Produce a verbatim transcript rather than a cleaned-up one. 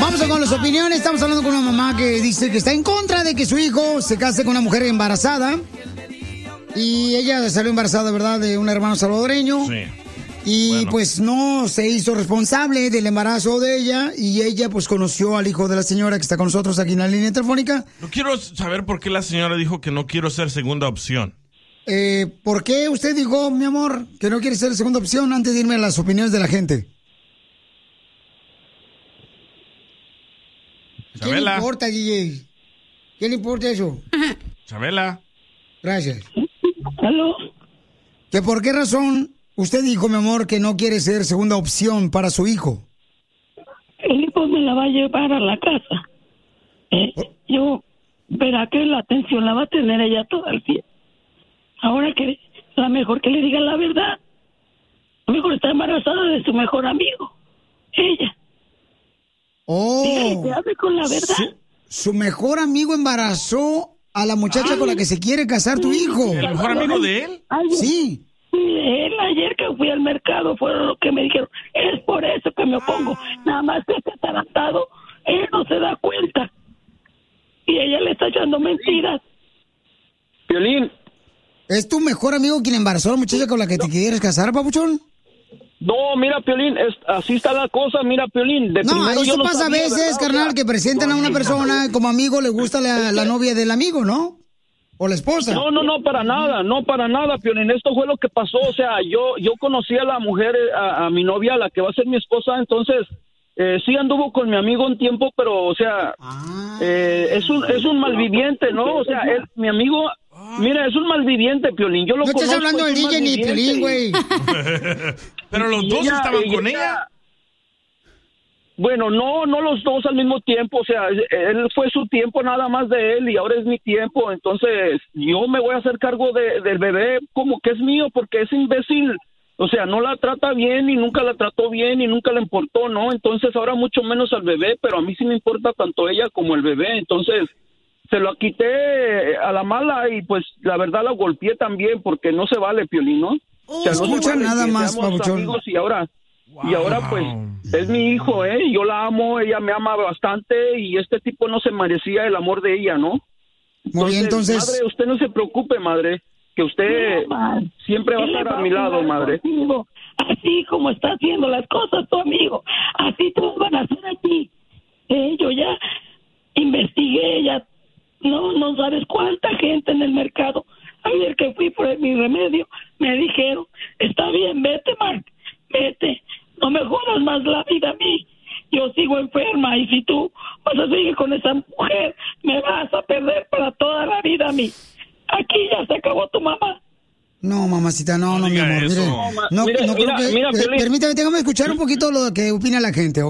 Vamos con las opiniones. Estamos hablando con una mamá que dice que está en contra de que su hijo se case con una mujer embarazada. Y ella salió embarazada, ¿verdad?, de un hermano salvadoreño. Sí. Y bueno. pues no se hizo responsable del embarazo de ella. Y ella pues conoció al hijo de la señora que está con nosotros aquí en la línea telefónica. No quiero saber por qué la señora dijo que no quiero ser segunda opción. Eh, ¿Por qué usted dijo, mi amor, que no quiere ser segunda opción antes de irme a las opiniones de la gente? ¿Qué Chabela. le importa, D J? ¿Qué le importa eso? Chabela. Gracias. ¿Aló? ¿Que por qué razón usted dijo, mi amor, que no quiere ser segunda opción para su hijo? El hijo me la va a llevar a la casa. Eh, yo, verá que la atención la va a tener ella todo el día. Ahora que la mejor que le diga la verdad. A lo mejor está embarazada de su mejor amigo. Ella. Oh. Dígale que hable con la verdad. Su, su mejor amigo embarazó a la muchacha Ay, con la que se quiere casar tu hijo. ¿El mejor amigo de él? Ay, Sí. él ayer que fui al mercado fueron lo que me dijeron. Es por eso que me opongo. Nada más que este atarantado, él no se da cuenta. Y ella le está echando mentiras. Piolín. ¿Es tu mejor amigo quien embarazó a la muchacha con la que te quieres casar, papuchón? No, mira, Piolín, es, así está la cosa, mira, Piolín. De No, primero eso yo no pasa sabía, a veces, ¿verdad? carnal, O sea, que presentan a una persona como amigo, le gusta la, la novia del amigo, ¿no? O la esposa. No, no, no, para nada, no para nada, Piolín. Esto fue lo que pasó, o sea, yo yo conocí a la mujer, a, a mi novia, la que va a ser mi esposa, entonces eh, sí anduvo con mi amigo un tiempo, pero, o sea, Ah. eh, es un es un malviviente, ¿no? O sea, él, mi amigo, mira, es un malviviente, Piolín. Yo lo No estás conozco, hablando del es un D J ni malviviente. Piolín, güey. Pero los Y dos ella- estaban y con ella- ella. Bueno, no, no los dos al mismo tiempo, o sea, él fue su tiempo nada más de él y ahora es mi tiempo, entonces yo me voy a hacer cargo de, del bebé como que es mío porque es imbécil, o sea, no la trata bien y nunca la trató bien y nunca le importó, ¿no? Entonces ahora mucho menos al bebé, pero a mí sí me importa tanto ella como el bebé, entonces se lo quité a la mala y pues la verdad la golpeé también porque no se vale, Piolín, ¿no? O sea, no se Escucha vale nada que más, seamos papuchón. amigos y ahora... Wow. Y ahora pues es mi hijo, ¿eh? Yo la amo, ella me ama bastante y este tipo no se merecía el amor de ella, ¿no? Muy bien, entonces. Madre, usted no se preocupe, madre, que usted No, man. siempre va a Él le estar a va mi lado, jugar madre. contigo. Así como está haciendo las cosas tu amigo, así todos van a hacer aquí. Eh, yo ya investigué, ya no, no sabes cuánta gente en el mercado. Ayer que fui por mi remedio, me dijeron, está bien, vete, Mark, vete. No me jodas más la vida a mí. Yo sigo enferma y si tú vas a seguir con esa mujer, me vas a perder para toda la vida a mí. Aquí ya se acabó tu mamá. No, mamacita, no, No no, mi diga amor. eso. Mire, No, ma- no, mire, no creo mira, que. mira, eh, Piolín. permítame, déjame escuchar un poquito lo que opina la gente, ¿ok?